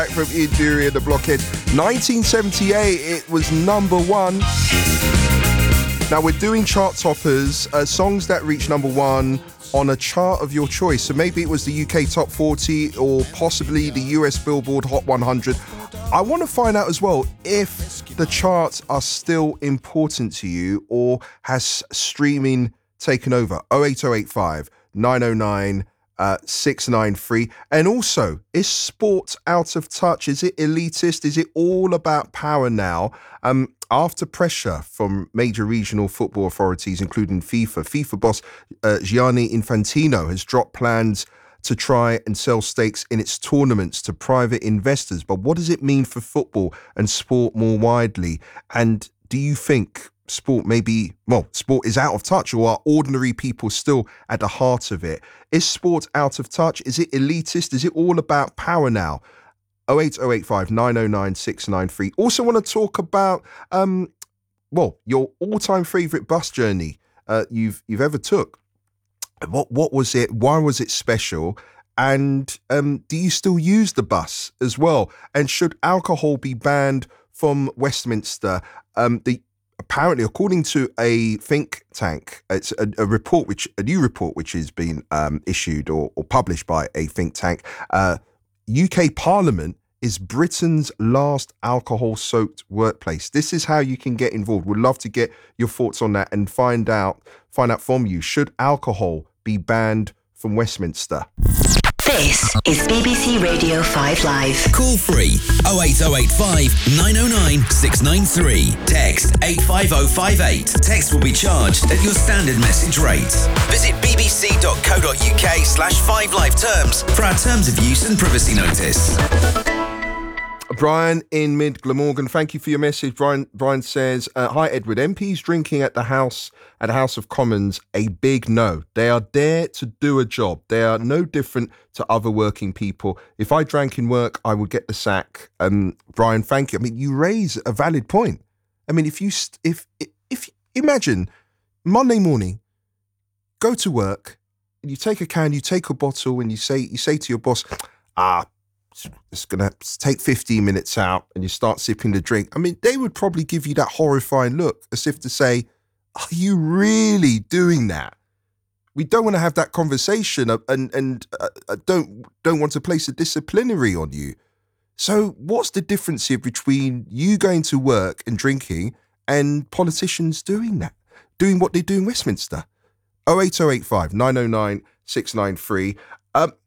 From Interior, the Blockhead. 1978, it was number one. Now we're doing chart toppers, songs that reach number one on a chart of your choice. So maybe it was the UK Top 40 or possibly the US Billboard Hot 100. I want to find out as well if the charts are still important to you or has streaming taken over. 08085 909 693. And also, is sport out of touch? Is it elitist? Is it all about power now? After pressure from major regional football authorities, including FIFA boss Gianni Infantino has dropped plans to try and sell stakes in its tournaments to private investors. But what does it mean for football and sport more widely? And do you think sport is out of touch, or are ordinary people still at the heart of it? Is sport out of touch? Is it elitist? Is it all about power now? 08085 909 693. Also want to talk about your all-time favourite bus journey you've ever took. What was it? Why was it special? And do you still use the bus as well? And should alcohol be banned from Westminster? Apparently, according to a think tank, it's a new report which has been issued or published by a think tank. UK Parliament is Britain's last alcohol-soaked workplace. This is how you can get involved. We'd love to get your thoughts on that and find out from you. Should alcohol be banned from Westminster? This is BBC Radio 5 Live. Call free 08085 909 693. Text 85058. Text will be charged at your standard message rate. Visit bbc.co.uk/5 live terms for our terms of use and privacy notice. Brian in Mid Glamorgan, thank you for your message. Brian says, hi Edward, MPs drinking at the House of Commons, a big no. They are there to do a job. They are no different to other working people. If I drank in work, I would get the sack. Brian, thank you. I mean, you raise a valid point. I mean, if imagine Monday morning, go to work, and you take a can, you take a bottle, and you say to your boss, it's going to take 15 minutes out, and you start sipping the drink. I mean, they would probably give you that horrifying look as if to say, are you really doing that? We don't want to have that conversation and don't want to place a disciplinary on you. So what's the difference here between you going to work and drinking and politicians doing that, doing what they do in Westminster? 08085 909 693.